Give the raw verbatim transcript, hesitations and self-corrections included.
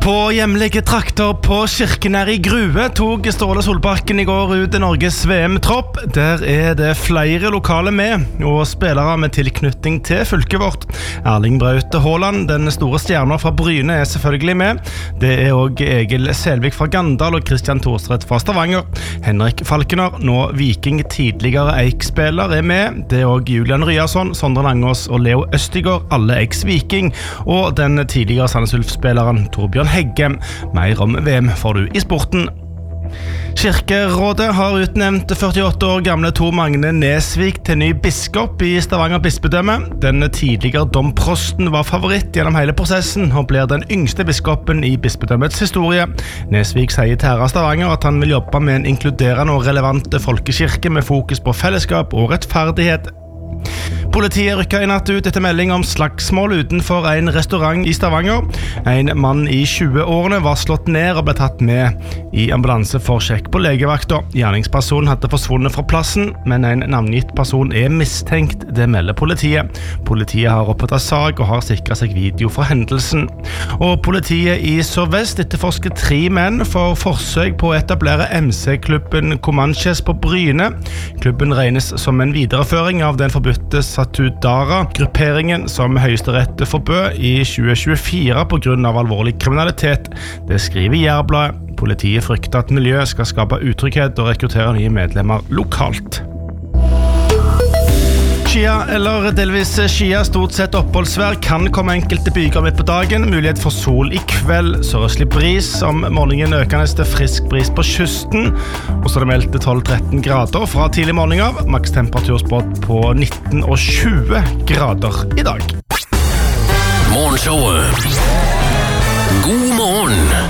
På hjemlige trakter på Kirkenær i Grue tog Ståle Solbakken i går ut Norges V M-tropp. Der er det flere lokale med, og spillere med tilknytning til fylket vårt. Erling Braut Haaland, den store stjernen fra Bryne, er selvfølgelig med. Det er også Egil Selvik fra Gandal og Christian Thorstvedt fra Stavanger. Henrik Falkener, nå Viking tidligere Eik-spiller, er med. Det er også Julian Ryerson, Sondre Langås og Leo Østigård, alle eks-Viking. Og den tidligere Sandnes Ulf-spilleren Torbjørn Hegge. Mer om V M får du i sporten. Kirkerådet har utnevnt førtiåtte år gamle Tor Magne Nesvik til ny biskop i Stavanger bispedømme. Den tidligere domprosten var favoritt gjennom hele prosessen og blir den yngste biskopen i bispedømmets historie. Nesvik sier til Herra Stavanger at han vil jobbe med en inkluderende og relevant folkekirke med fokus på fellesskap og rettferdighet. Politiet rykket i natt ut etter melding om slagsmål utenfor en restaurant i Stavanger. En mann i tjue-årene var slått ned og ble tatt med i ambulanse for sjekk på legevakta. Gjerningspersonen hadde forsvunnet fra plassen, men en navngitt person er mistenkt, det melder politiet. Politiet har opprettet sak og har sikret seg video fra hendelsen. Og politiet i Sør-Vest etterforsker tre menn for forsøk på å etablere M C-klubben Comanches på Bryne. Klubben regnes som en videreføring av den forbudte Satudara-grupperingen som Høyesterett forbød i tjue tjuefire på grunn av alvorlig kriminalitet. Det skriver Jærbladet. Politiet frykter at miljøet skal skape utrygghet og rekruttere nye medlemmer lokalt. Skia eller delvis skia, stort sett oppholdsvær, kan komme enkelte byger midt på dagen. Mulighet for sol i kveld, sørøstlig bris om morgenen, økende til frisk bris på kysten. Og så er det meldt til tolv til tretten grader fra tidlig morgen av. Maks temperaturspådd på nitten og tjue grader i dag. Morgenshowet. God morgen.